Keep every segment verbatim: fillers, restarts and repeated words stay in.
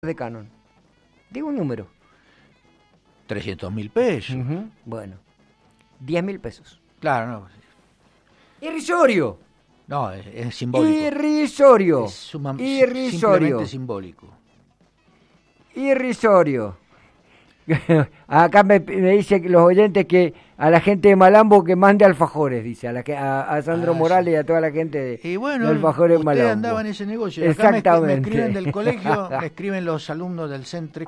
de Canon? Digo un número. trescientos mil pesos. Uh-huh. Bueno, diez mil pesos. Claro, no. Irrisorio. No, es, es simbólico. Irrisorio. Es suma, Irrisorio. Simplemente simbólico. Irrisorio. Acá me, me dicen los oyentes que a la gente de Malambo que mande alfajores, dice, a, la, a, a Sandro ah, Morales sí. Y a toda la gente de, y bueno, de alfajores usted Malambo. Andaba en ese negocio. Exactamente. Acá me, me escriben del colegio, me escriben los alumnos del C E N tres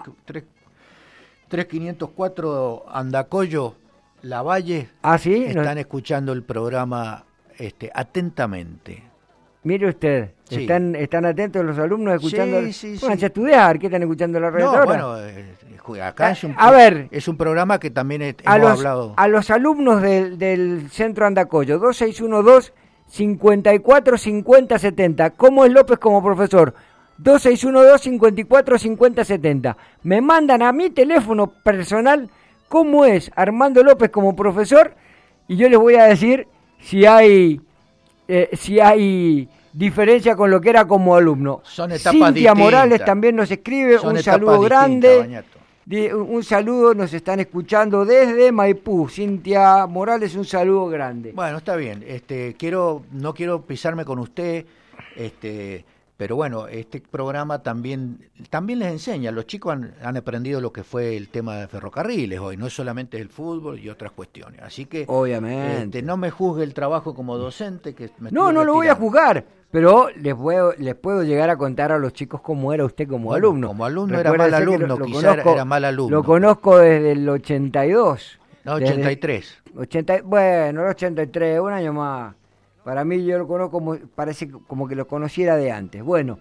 mil quinientos cuatro Andacollo, Lavalle. ¿Ah, sí? Están no. escuchando el programa este, atentamente. Mire usted, sí. están están atentos los alumnos escuchando. Sí, sí, Bueno, sí. a estudiar, ¿qué están escuchando la radio no, ahora? Bueno, eh, acá es un, a ver, es un programa que también es, a hemos los, hablado. A los alumnos del, del Centro Andacollo, dos seis uno dos, cinco cuatro cinco cero siete cero. ¿Cómo es López como profesor? dos seis uno dos, cinco cuatro cinco cero siete cero. Me mandan a mi teléfono personal cómo es Armando López como profesor y yo les voy a decir si hay eh, si hay diferencia con lo que era como alumno. Son etapas Cintia distintas. Morales también nos escribe. Son un saludo grande. Bañato. Un saludo, nos están escuchando desde Maipú. Cintia Morales, un saludo grande. Bueno, está bien. Este, quiero, no quiero pisarme con usted, este, pero bueno, este programa también, también les enseña. Los chicos han, han aprendido lo que fue el tema de ferrocarriles hoy, no es solamente el fútbol y otras cuestiones. Así que, obviamente, este, no me juzgue el trabajo como docente. Que me no, no lo voy a juzgar. Pero les puedo, les puedo llegar a contar a los chicos cómo era usted como bueno, alumno. Como alumno era mal alumno, lo, lo quizá conozco, era mal alumno. Lo conozco desde el ochenta y dos. No, ochenta y tres. Desde ochenta, bueno, el ochenta y tres, un año más. Para mí yo lo conozco como, parece como que lo conociera de antes. Bueno,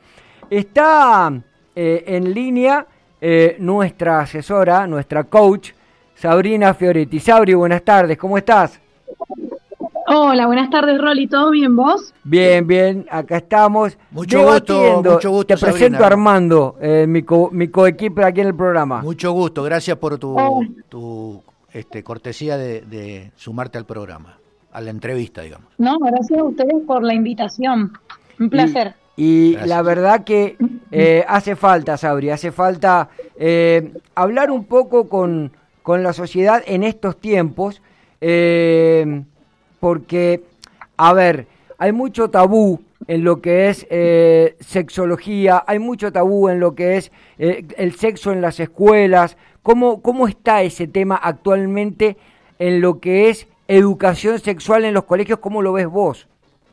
está eh, en línea eh, nuestra asesora, nuestra coach, Sabrina Fioretti. Sabri, buenas tardes, ¿cómo estás? Hola, buenas tardes, Rolly. ¿Todo bien, vos? Bien, bien, acá estamos. Mucho gusto, mucho gusto, Te presento Sabrina. a Armando, eh, mi, co, mi coequiper aquí en el programa. Mucho gusto, gracias por tu, oh. tu este, cortesía de, de sumarte al programa, a la entrevista, digamos. No, gracias a ustedes por la invitación. Un placer. Y, y la verdad que eh, hace falta, Sabri, hace falta eh, hablar un poco con, con la sociedad en estos tiempos. Eh, Porque, a ver, hay mucho tabú en lo que es eh, sexología, hay mucho tabú en lo que es eh, el sexo en las escuelas. ¿Cómo, ¿Cómo está ese tema actualmente en lo que es educación sexual en los colegios? ¿Cómo lo ves vos?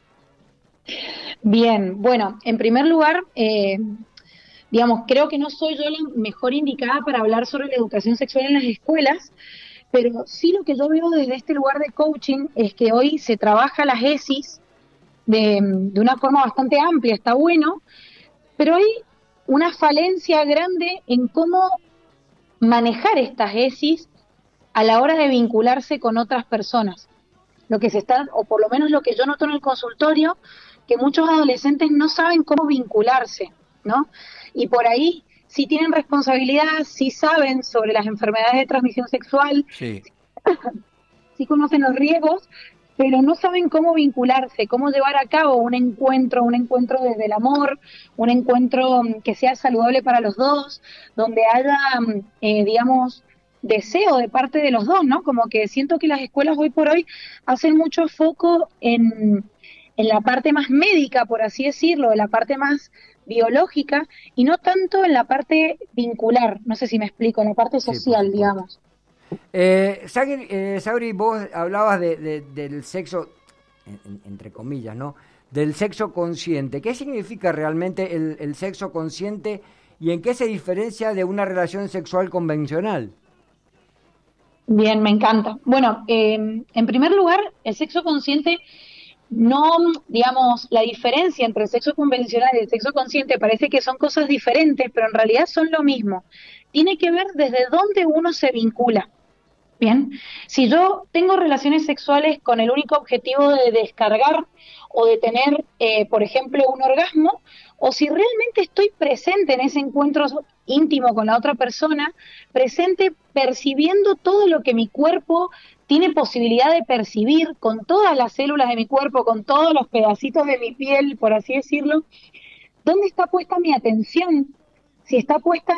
Bien, bueno, en primer lugar, eh, digamos, creo que no soy yo la mejor indicada para hablar sobre la educación sexual en las escuelas. Pero sí lo que yo veo desde este lugar de coaching es que hoy se trabaja las ESIs de, de una forma bastante amplia, está bueno, pero hay una falencia grande en cómo manejar estas ESIs a la hora de vincularse con otras personas. Lo que se está, o por lo menos lo que yo noto en el consultorio, que muchos adolescentes no saben cómo vincularse, ¿no? Y por ahí sí tienen responsabilidad, sí saben sobre las enfermedades de transmisión sexual, sí, sí conocen los riesgos, pero no saben cómo vincularse, cómo llevar a cabo un encuentro, un encuentro desde el amor, un encuentro que sea saludable para los dos, donde haya, eh, digamos, deseo de parte de los dos, ¿no? Como que siento que las escuelas hoy por hoy hacen mucho foco en, en la parte más médica, por así decirlo, en la parte más biológica y no tanto en la parte vincular, no sé si me explico, en la parte social, sí, digamos. Eh, Sabri, eh, Sabri, vos hablabas de, de, del sexo, en, entre comillas, ¿no? Del sexo consciente. ¿Qué significa realmente el, el sexo consciente y en qué se diferencia de una relación sexual convencional? Bien, me encanta. Bueno, eh, en primer lugar, el sexo consciente no, digamos, la diferencia entre el sexo convencional y el sexo consciente parece que son cosas diferentes, pero en realidad son lo mismo. Tiene que ver desde dónde uno se vincula. Bien, si yo tengo relaciones sexuales con el único objetivo de descargar o de tener, eh, por ejemplo, un orgasmo, o si realmente estoy presente en ese encuentro íntimo con la otra persona, presente percibiendo todo lo que mi cuerpo tiene posibilidad de percibir, con todas las células de mi cuerpo, con todos los pedacitos de mi piel, por así decirlo, ¿dónde está puesta mi atención? si está puesta